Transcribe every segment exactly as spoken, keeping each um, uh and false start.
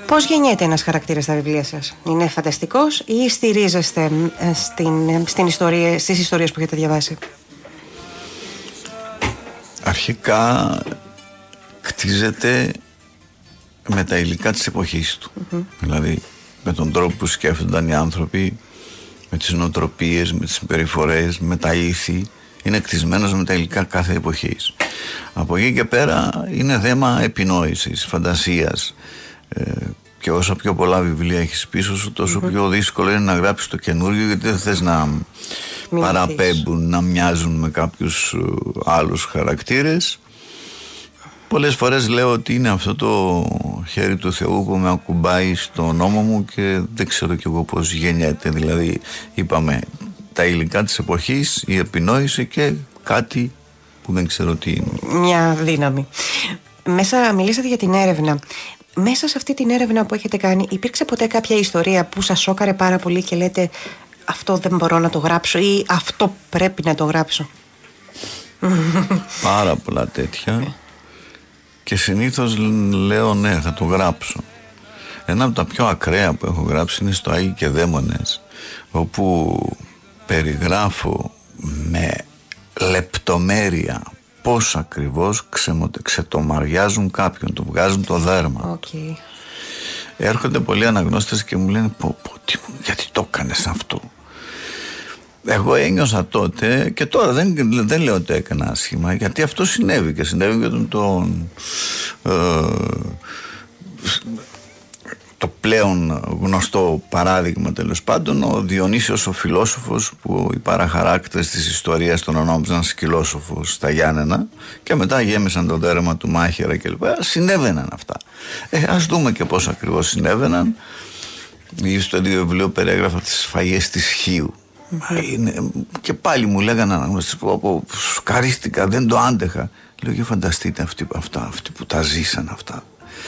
Πώς γεννιέται ένας χαρακτήρας στα βιβλία σας? Είναι φανταστικός ή στηρίζεστε στην, στην ιστορία, στις ιστορίες που έχετε διαβάσει? Αρχικά κτίζεται με τα υλικά της εποχής του. Mm-hmm. Δηλαδή με τον τρόπο που σκέφτονταν οι άνθρωποι, με τις νοοτροπίες, με τις συμπεριφορές, με τα ήθη. Είναι κτισμένος με τα υλικά κάθε εποχής. Από εκεί και πέρα είναι θέμα επινόησης, φαντασίας. Ε, και όσο πιο πολλά βιβλία έχεις πίσω σου, τόσο mm-hmm. πιο δύσκολο είναι να γράψεις το καινούριο, γιατί δεν θες να Μην παραπέμπουν, θες. να μοιάζουν με κάποιους άλλους χαρακτήρες. Πολλές φορές λέω ότι είναι αυτό το χέρι του Θεού που με ακουμπάει στο νόμο μου και δεν ξέρω κι εγώ πώς γεννιέται. Δηλαδή είπαμε τα υλικά της εποχής, η επινόηση και κάτι που δεν ξέρω τι είναι. Μια δύναμη. Μέσα μιλήσατε για την έρευνα. Μέσα σε αυτή την έρευνα που έχετε κάνει, υπήρξε ποτέ κάποια ιστορία που σας σόκαρε πάρα πολύ και λέτε αυτό δεν μπορώ να το γράψω ή αυτό πρέπει να το γράψω? Πάρα πολλά τέτοια. Και συνήθως λέω ναι, θα το γράψω. Ένα από τα πιο ακραία που έχω γράψει είναι στο Άγιοι και Δαίμονες, όπου περιγράφω με λεπτομέρεια πώς ακριβώς ξετομαριάζουν κάποιον, του βγάζουν το δέρμα. Okay. Έρχονται πολλοί αναγνώστες και μου λένε πω, πω, τι, γιατί το έκανες αυτό? Εγώ ένιωσα τότε, και τώρα δεν, δεν λέω ότι έκανα άσχημα, γιατί αυτό συνέβη και συνέβη και τον, τον ε, το πλέον γνωστό παράδειγμα, τέλος πάντων, ο Διονύσιος ο φιλόσοφος, που οι παραχαράκτες της ιστορίας τον ονόμαζαν σκυλόσοφος στα Γιάννενα και μετά γέμισαν το δέρμα του μάχαιρα κλπ. Συνέβαιναν αυτά. Ε, ας δούμε και πώς ακριβώς συνέβαιναν. Στο ίδιο βιβλίο περιέγραφα τις σφαγές της Χίου. Είναι, και πάλι μου λέγανε αναγνώστες που σκαρίστηκα, δεν το άντεχα. Λέω, για φανταστείτε αυτοί, αυτά, αυτοί που τα ζήσαν αυτά.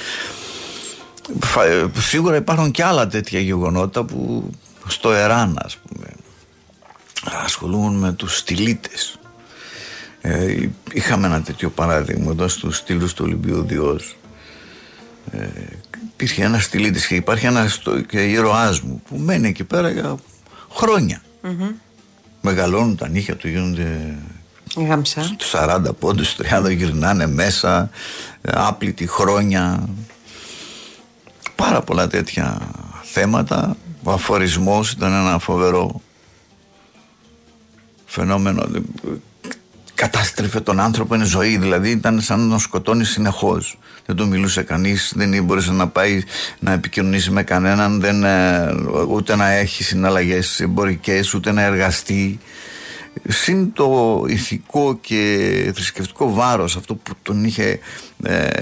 Σίγουρα υπάρχουν και άλλα τέτοια γεγονότα που στο Εράν, ας πούμε, ασχολούν με τους στυλίτες. ε, είχαμε ένα τέτοιο παράδειγμα εδώ στους στήλους του Ολυμπίου Διός. ε, υπήρχε ένας στυλίτης και υπάρχει ένας και ήρωάς μου που μένει εκεί πέρα για χρόνια. Mm-hmm. Μεγαλώνουν τα νύχια του, γίνονται γαμψά, στους σαράντα πόντους, τριάντα, γυρνάνε μέσα, άπλητοι χρόνια. Πάρα πολλά τέτοια θέματα. Ο αφορισμός ήταν ένα φοβερό φαινόμενο. Κατάστρεφε τον άνθρωπο, είναι ζωή, δηλαδή ήταν σαν να τον σκοτώνει συνεχώς. Δεν τον μιλούσε κανείς, δεν μπορούσε να πάει να επικοινωνήσει με κανέναν, δεν, ούτε να έχει συναλλαγές εμπορικές, ούτε να εργαστεί. Συν το ηθικό και θρησκευτικό βάρος, αυτό που τον είχε ε,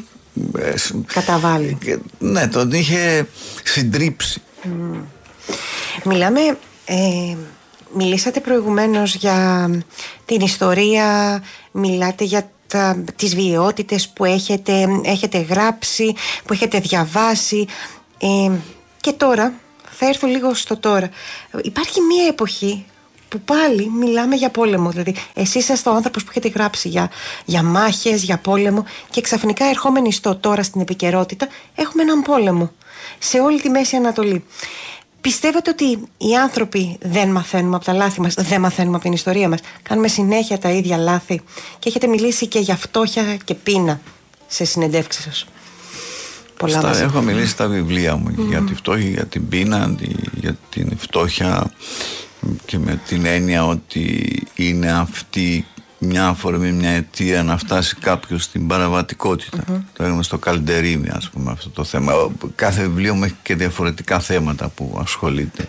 καταβάλει. Ναι, τον είχε συντρίψει. Mm. Μιλάμε ε, μιλήσατε προηγουμένως για την ιστορία, μιλάτε για τα, τις βιαιότητες που έχετε, έχετε γράψει, που έχετε διαβάσει, ε, και τώρα θα έρθω λίγο στο τώρα. Υπάρχει μία εποχή που πάλι μιλάμε για πόλεμο. Δηλαδή, εσείς είσαστε ο άνθρωπος που έχετε γράψει για, για μάχες, για πόλεμο, και ξαφνικά ερχόμενοι στο τώρα, στην επικαιρότητα, έχουμε έναν πόλεμο σε όλη τη Μέση Ανατολή. Πιστεύετε ότι οι άνθρωποι δεν μαθαίνουμε από τα λάθη μας, δεν μαθαίνουμε από την ιστορία μας? Κάνουμε συνέχεια τα ίδια λάθη? Και έχετε μιλήσει και για φτώχεια και πείνα σε συνεντεύξεις σας. Πολλά Στα, έχω μιλήσει στα βιβλία μου mm-hmm. για τη φτώχεια, για την πείνα, για την φτώχεια, και με την έννοια ότι είναι αυτή μια αφορμή, μια αιτία να φτάσει κάποιος στην παραβατικότητα. Mm-hmm. Το έχουμε στο Καλντερίμι, ας πούμε, αυτό το θέμα. Κάθε βιβλίο μου έχει και διαφορετικά θέματα που ασχολείται.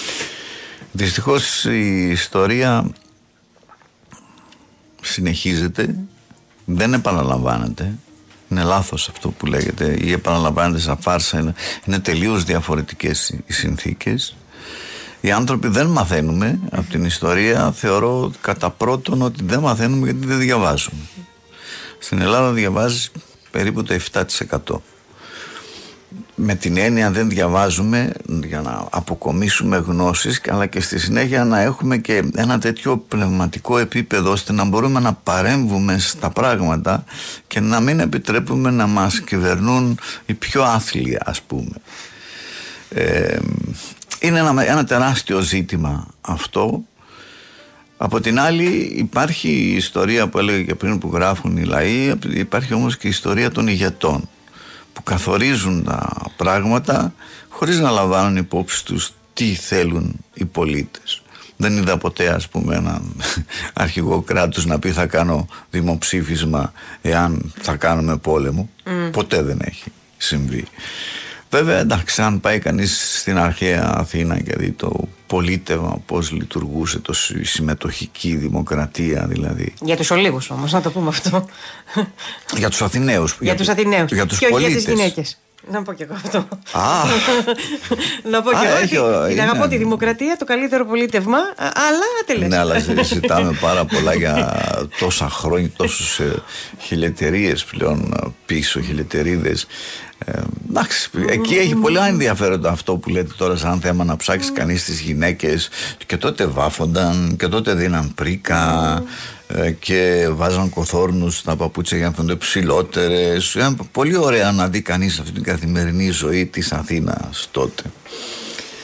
Δυστυχώς η ιστορία συνεχίζεται, δεν επαναλαμβάνεται. Είναι λάθος αυτό που λέγεται, ή επαναλαμβάνεται σαν φάρσα. Είναι, είναι τελείως διαφορετικές οι συνθήκες. Οι άνθρωποι δεν μαθαίνουμε από την ιστορία. Θεωρώ κατά πρώτον ότι δεν μαθαίνουμε γιατί δεν διαβάζουμε. Στην Ελλάδα διαβάζει περίπου το επτά τοις εκατό. με την έννοια δεν διαβάζουμε για να αποκομίσουμε γνώσεις, αλλά και στη συνέχεια να έχουμε και ένα τέτοιο πνευματικό επίπεδο ώστε να μπορούμε να παρέμβουμε στα πράγματα και να μην επιτρέπουμε να μας κυβερνούν οι πιο άθλοι, ας πούμε. Ε, είναι ένα, ένα τεράστιο ζήτημα αυτό. Από την άλλη υπάρχει η ιστορία που έλεγα και πριν που γράφουν οι λαοί, υπάρχει όμως και η ιστορία των ηγετών που καθορίζουν τα πράγματα χωρίς να λαμβάνουν υπόψη τους τι θέλουν οι πολίτες. Δεν είδα ποτέ, ας πούμε, έναν αρχηγό κράτους να πει θα κάνω δημοψήφισμα εάν θα κάνουμε πόλεμο. Mm. Ποτέ δεν έχει συμβεί. Βέβαια, εντάξει, αν πάει κανείς στην αρχαία Αθήνα και δει το πολίτευμα, πώς λειτουργούσε το, η συμμετοχική δημοκρατία δηλαδή. Για τους ολίγους όμως, να το πούμε αυτό. Για τους Αθηναίους. Για, για τους Αθηναίους. Για τους και πολίτες. Όχι για τις γυναίκες. Να πω και εγώ αυτό. Α, να πω και εγώ. Την αγαπώ τη δημοκρατία, το καλύτερο πολίτευμα, αλλά ατελές. Ναι, αλλά συζητάμε πάρα πολλά για τόσα χρόνια, τόσους ε, χιλιετηρίες πλέον πίσω, χιλιετηρίδες. Ε, εντάξει, εκεί έχει πολλά ενδιαφέροντα αυτό που λέτε τώρα σαν θέμα, να ψάξει κανείς τις γυναίκες, και τότε βάφονταν και τότε δίναν πρίκα ε, και βάζαν κοθόρνους στα παπούτσια για να φαίνονται ψηλότερες. Ε, πολύ ωραία να δει κανείς αυτή την καθημερινή ζωή της Αθήνας τότε.